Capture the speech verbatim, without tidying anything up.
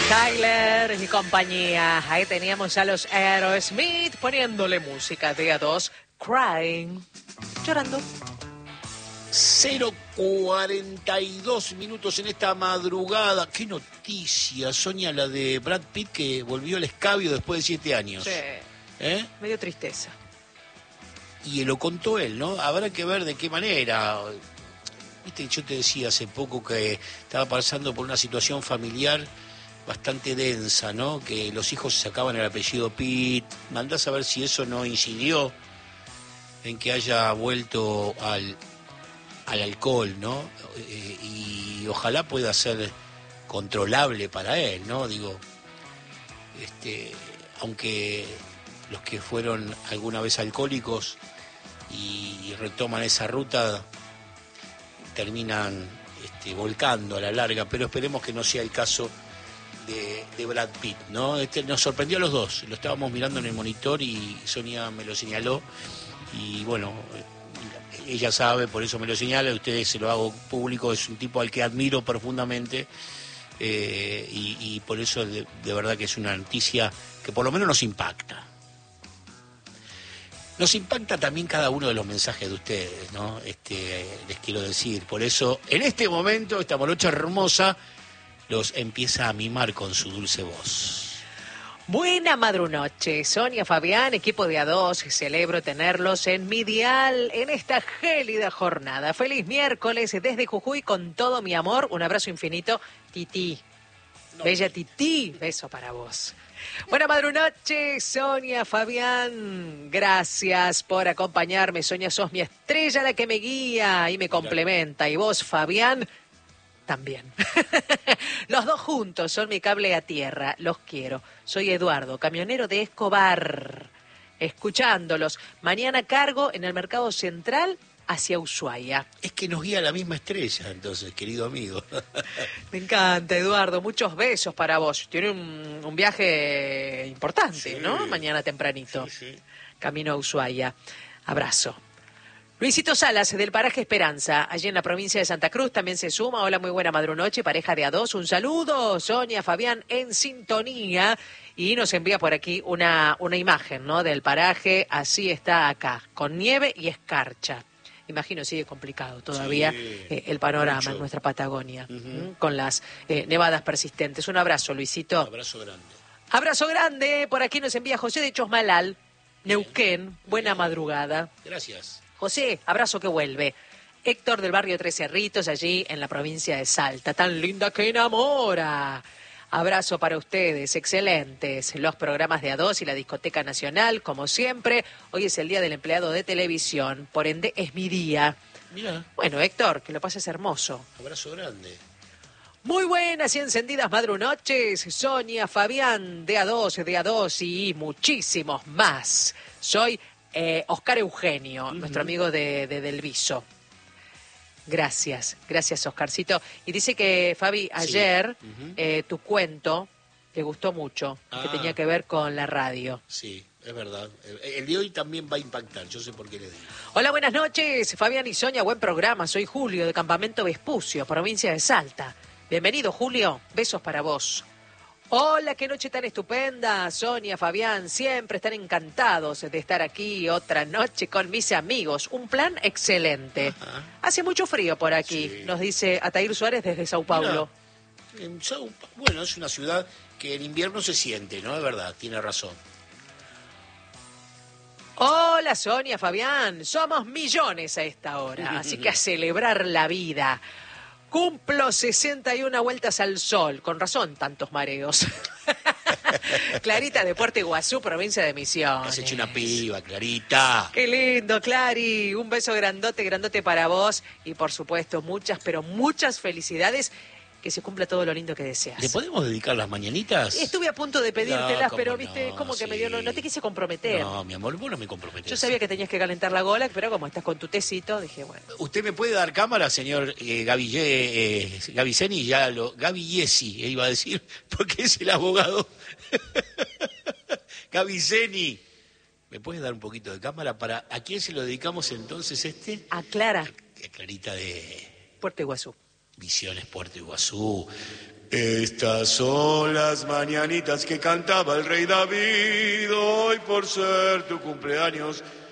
Tyler y compañía. Ahí teníamos a los Aerosmith poniéndole música de a dos, Crying, llorando. cero cuarenta y dos minutos en esta madrugada. Qué noticia, Sonia, la de Brad Pitt, que volvió al escabio después de siete años. Sí, ¿Eh? medio tristeza. Y lo contó él, ¿no? Habrá que ver de qué manera. Viste, yo te decía hace poco que estaba pasando por una situación familiar bastante densa, ¿no? Que los hijos se sacaban el apellido Pitt. Mandás a ver si eso no incidió en que haya vuelto al, al alcohol, ¿no? Eh, y ojalá pueda ser controlable para él, ¿no? Digo, este, aunque los que fueron alguna vez alcohólicos y retoman esa ruta terminan este, volcando a la larga, pero esperemos que no sea el caso de, de Brad Pitt, ¿no? Este, nos sorprendió a los dos, lo estábamos mirando en el monitor y Sonia me lo señaló y bueno, ella sabe, por eso me lo señala, ustedes se lo hago público, es un tipo al que admiro profundamente eh, y, y por eso de, de verdad que es una noticia que por lo menos nos impacta. Nos impacta también cada uno de los mensajes de ustedes, ¿no? Este, les quiero decir. Por eso, en este momento, esta morocha hermosa los empieza a mimar con su dulce voz. Buena madrunoche, Sonia, Fabián, equipo de A dos, celebro tenerlos en mi dial en esta gélida jornada. Feliz miércoles desde Jujuy con todo mi amor, un abrazo infinito, Titi. No. Bella Titi, beso para vos. Buena madrunoche, Sonia, Fabián, gracias por acompañarme. Sonia, sos mi estrella, la que me guía y me complementa. Y vos, Fabián, también. Los dos juntos son mi cable a tierra, los quiero. Soy Eduardo, camionero de Escobar, escuchándolos. Mañana cargo en el Mercado Central hacia Ushuaia. Es que nos guía la misma estrella, entonces, querido amigo. Me encanta, Eduardo. Muchos besos para vos. Tiene un, un viaje importante, sí, ¿no? Mañana tempranito. Sí, sí. Camino a Ushuaia. Abrazo. Luisito Salas, del paraje Esperanza, allí en la provincia de Santa Cruz, también se suma. Hola, muy buena madrunoche, pareja de A dos. Un saludo, Sonia, Fabián, en sintonía. Y nos envía por aquí una, una imagen, ¿no? Del paraje. Así está acá, con nieve y escarcha. Imagino sigue complicado todavía, sí, eh, el panorama mucho en nuestra Patagonia, uh-huh. con las eh, nevadas persistentes. Un abrazo, Luisito. Un abrazo grande. Abrazo grande. Por aquí nos envía José de Chosmalal, Neuquén. Bien. Buena Bien. Madrugada. Gracias. José, abrazo que vuelve. Héctor del barrio Tres Cerritos, allí en la provincia de Salta. Tan linda que enamora. Abrazo para ustedes, excelentes. Los programas de A dos y la Discoteca Nacional, como siempre. Hoy es el Día del Empleado de Televisión, por ende es mi día. Mira. Bueno, Héctor, que lo pases hermoso. Abrazo grande. Muy buenas y encendidas madrunoches. Sonia, Fabián, de A dos, de A dos y muchísimos más. Soy eh, Oscar Eugenio, uh-huh. nuestro amigo de, de Del Viso. Gracias, gracias Oscarcito. Y dice que, Fabi, ayer sí. uh-huh. eh, tu cuento te gustó mucho, ah. que tenía que ver con la radio. Sí, es verdad. El de hoy también va a impactar, yo sé por qué le digo. Hola, buenas noches, Fabián y Sonia, buen programa. Soy Julio, de Campamento Vespucio, provincia de Salta. Bienvenido, Julio, besos para vos. Hola, qué noche tan estupenda, Sonia, Fabián, siempre están encantados de estar aquí otra noche con mis amigos. Un plan excelente. Ajá. Hace mucho frío por aquí, sí. nos dice Atair Suárez desde Sao Paulo. Mira, en Sao, bueno, es una ciudad que en invierno se siente, ¿no? Es verdad, tiene razón. Hola, Sonia, Fabián, somos millones a esta hora, así que a celebrar la vida. Cumplo sesenta y una vueltas al sol. Con razón, tantos mareos. Clarita de Puerto Iguazú, provincia de Misiones. Has hecho una piba, Clarita. Qué lindo, Clari. Un beso grandote, grandote para vos. Y por supuesto, muchas, pero muchas felicidades. Que se cumpla todo lo lindo que deseas. ¿Le podemos dedicar las mañanitas? Estuve a punto de pedírtelas, no, pero no, viste, como que sí. me dio, no, no te quise comprometer. No, mi amor, vos no me comprometés. Yo sabía que tenías que calentar la gola, pero como estás con tu tecito, dije, bueno. ¿Usted me puede dar cámara, señor eh, Gavi, eh, Gaviceni? Ya lo, Gavi Yesi, iba a decir, porque es el abogado. Gaviceni. ¿Me puedes dar un poquito de cámara para a quién se lo dedicamos entonces este? A Clara. A Clarita de Puerto Iguazú. Misiones, Puerto Iguazú. Estas son las mañanitas que cantaba el rey David, hoy por ser tu cumpleaños,